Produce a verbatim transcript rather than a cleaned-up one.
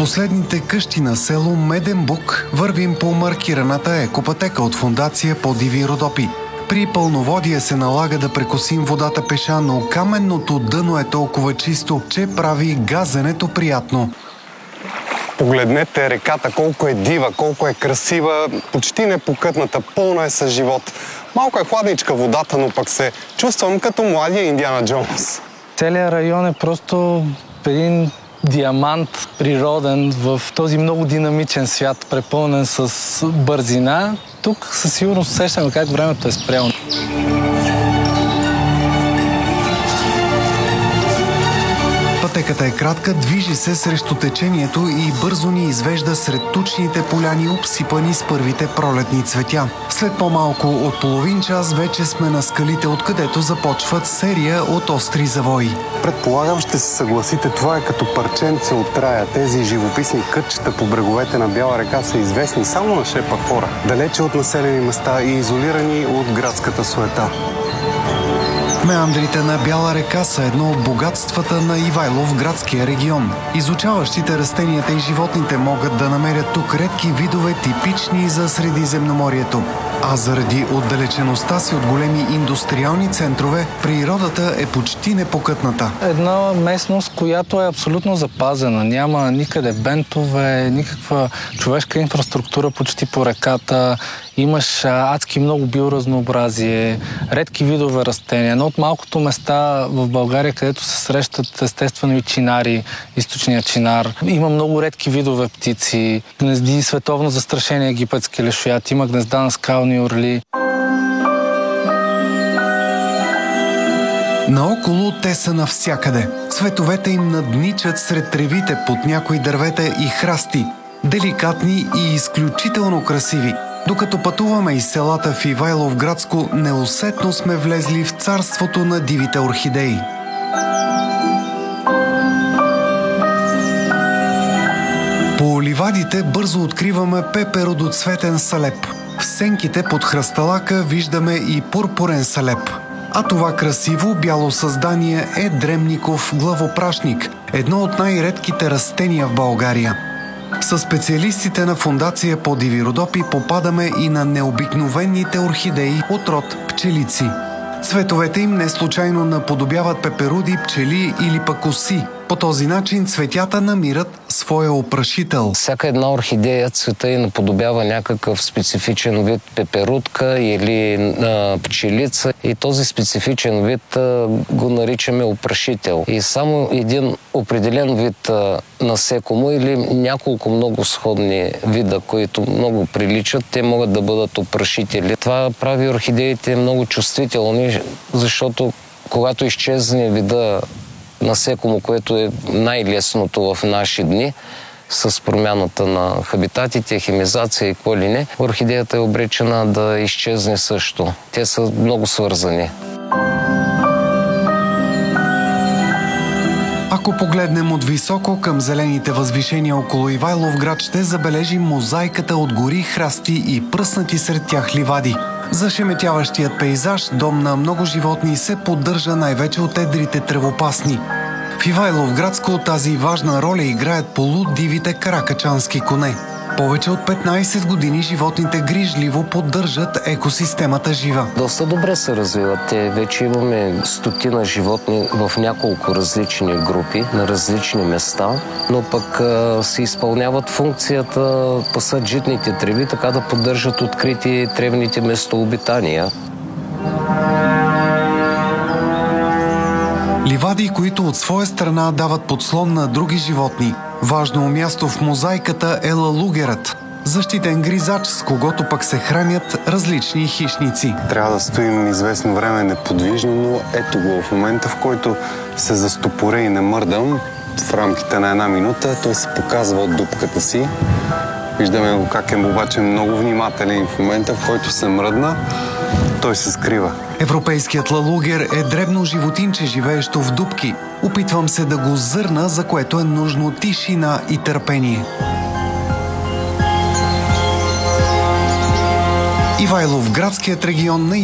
последните къщи на село Меден бук вървим по маркираната екопътека от фондация Подиви Родопи. При пълноводие се налага да прекосим водата пеша, но каменното дъно е толкова чисто, че прави газенето приятно. Погледнете реката, колко е дива, колко е красива, почти непокътната, пълна е с живот. Малко е хладничка водата, но пък се чувствам като младия Индиана Джонс. Целият район е просто един диамант природен в този много динамичен свят, препълнен с бързина. Тук със сигурност усещаме как времето е спряло. Пътеката е кратка, движи се срещу течението и бързо ни извежда сред тучните поляни, обсипани с първите пролетни цветя. След по-малко от половин час вече сме на скалите, откъдето започват серия от остри завои. Предполагам, ще се съгласите, това е като парченце от рая. Тези живописни кътчета по бреговете на Бяла река са известни само на шепа хора, далече от населени места и изолирани от градската суета. Меандрите на Бяла река са едно от богатствата на Ивайлов градския регион. Изучаващите растенията и животните могат да намерят тук редки видове, типични за Средиземноморието. А заради отдалечеността си от големи индустриални центрове, природата е почти непокътната. Една местност, която е абсолютно запазена. Няма никъде бентове, никаква човешка инфраструктура почти по реката. Имаш адски много биоразнообразие, редки видове растения. Едно от малкото места в България, където се срещат естествено и чинари, източния чинар. Има много редки видове птици, гнезди световно застрашени египетски лешояд, има гнезда на скални орли. Наоколо те са навсякъде. Цветовете им надничат сред тревите под някои дървета и храсти. Деликатни и изключително красиви. Докато пътуваме из селата в Ивайловградско, неусетно сме влезли в царството на дивите орхидеи. По ливадите бързо откриваме пеперодоцветен салеп. В сенките под хръсталака виждаме и пурпурен салеп. А това красиво бяло създание е дремников главопрашник, едно от най-редките растения в България. Със специалистите на фондация Подиви Родопи попадаме и на необикновените орхидеи от род пчелици. Цветовете им не случайно наподобяват пеперуди, пчели или пък оси. По този начин цветята намират своя опрашител. Всяка една орхидея цвета и наподобява някакъв специфичен вид пеперудка или а, пчелица. И този специфичен вид а, го наричаме опрашител. И само един определен вид а, насекомо или няколко много сходни вида, които много приличат, те могат да бъдат опрашители. Това прави орхидеите много чувствителни, защото когато изчезне вида насекомо, което е най-лесното в наши дни, с промяната на хабитатите, химизация и какво ли не, орхидеята е обречена да изчезне също. Те са много свързани. Ако погледнем от високо към зелените възвишения около Ивайловград, ще забележим мозайката от гори, храсти и пръснати сред тях ливади. Зашеметяващият пейзаж, дом на много животни, се поддържа най-вече от едрите тревопасни. В Ивайловградско тази важна роля играят полудивите каракачански коне. Повече от петнайсет години животните грижливо поддържат екосистемата жива. Доста добре се развиват. Те вече имаме стотина животни в няколко различни групи, на различни места, но пък а, се изпълняват функцията, пасат житните треви, така да поддържат открити тревните местообитания. Ливади, които от своя страна дават подслон на други животни. Важно място в мозайката е лалугерът, защитен гризач, с когото пък се хранят различни хищници. Трябва да стоим известно време неподвижно, но ето го в момента, в който се застопоря и не мърдам, в рамките на една минута той се показва от дупката си. Виждаме го как е обаче много внимателен в момента, в който се мръдна, той се скрива. Европейският лалугер е дребно животинче, живеещо в дупки. Опитвам се да го зърна, за което е нужно тишина и търпение. Ивайловградският регион на